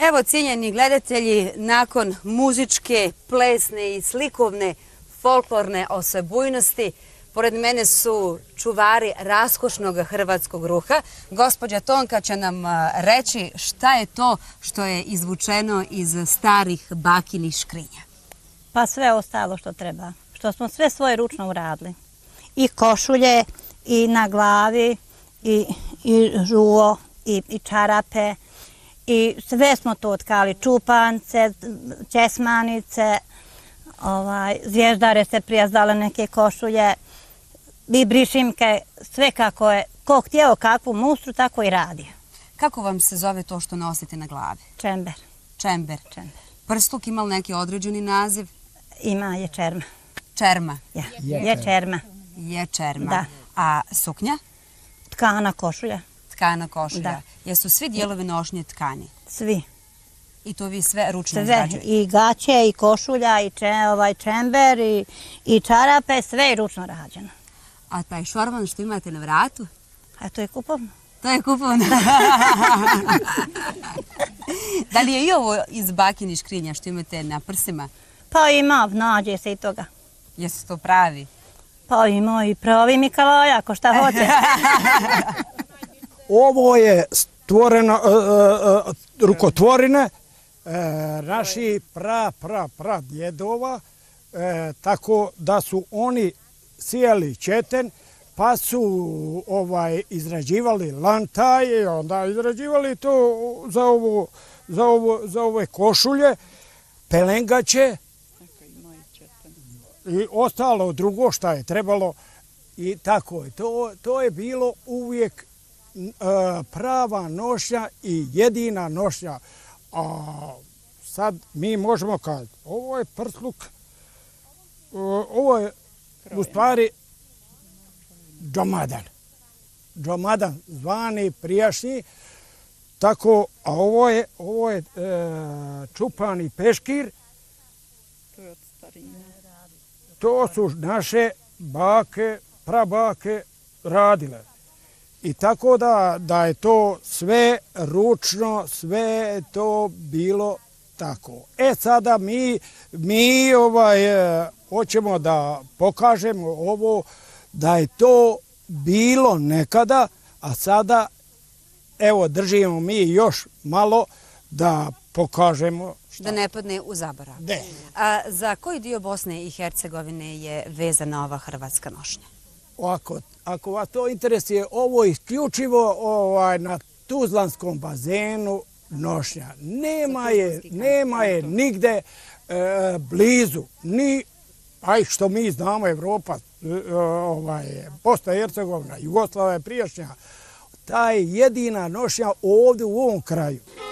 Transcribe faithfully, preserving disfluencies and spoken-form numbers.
Evo, cijenjeni gledatelji, nakon muzičke, plesne i slikovne folklorne osebujnosti, pored mene su čuvari raskošnog hrvatskog ruha. Gospođa Tonka će nam reći šta je to što je izvučeno iz starih bakinih škrinja. Pa sve ostalo što treba, što smo sve svoje ručno uradili. I košulje, i na glavi, i, i žuo, i, i čarape, i sve smo to otkali, čupance, česmanice, ovaj, zvježdare se prijazdale neke košulje, i brišimke, sve kako je, ko htjeo kakvu mustru, tako i radi. Kako vam se zove to što nosite na glavi? Čember. Čember. Čember. Prsluk ima li neki određeni naziv? Ima je čerma. Čerma. Ja. Je čerma. Je čerma. Da. A suknja? Tkana košulja. Tkana košulja. Da. Jesu svi dijelovi nošnje tkani? Svi. I to vi sve ručno Sve, izrađujete? i gaće, i košulja, i če, ovaj, čember, i, i čarape, sve je ručno rađeno. A taj šorvan što imate na vratu? A to je kupovno. To je kupovno. Da li je i ovo iz bakinih škrinja što imate na prsima? Pa ima, nađe se i toga. Jesu to pravi? Pa ima i pravi Mikalaj, ako šta hoće. Ovo je stvoreno, uh, uh, rukotvorine uh, naši pra, pra, pra djedova, uh, tako da su oni sijali četen, pa su ovaj, izrađivali lantaje, onda izrađivali to za, ovo, za, ovo, za ove košulje, pelengaće i ostalo drugo šta je trebalo. I tako je. To, to je bilo uvijek prava nošnja i jedina nošnja. A sad mi možemo kazati, ovo je prsluk, ovo je u stvari džomadan. Džomadan, zvani prijašnji. Tako, a ovo je, ovo je e, čupani peškir. To je od starine. To su naše bake, prabake radile. I tako da, da je to sve ručno, sve je to bilo tako. E sada mi, mi ovaj, e, hoćemo da pokažemo ovo, da je to bilo nekada, a sada evo držimo mi još malo da pokažemo šta. Da ne padne u zaborav. De. A za koji dio Bosne i Hercegovine je vezana ova hrvatska nošnja? Ovako, ako vas to interesuje, ovo je isključivo ovaj, na Tuzlanskom bazenu nošnja. Nema je, nema je nigde e, blizu, ni, aj što mi znamo, Evropa, e, ovaj, Bosna i Hercegovina, Jugoslavija je prijašnja, ta je jedina nošnja ovdje u ovom kraju.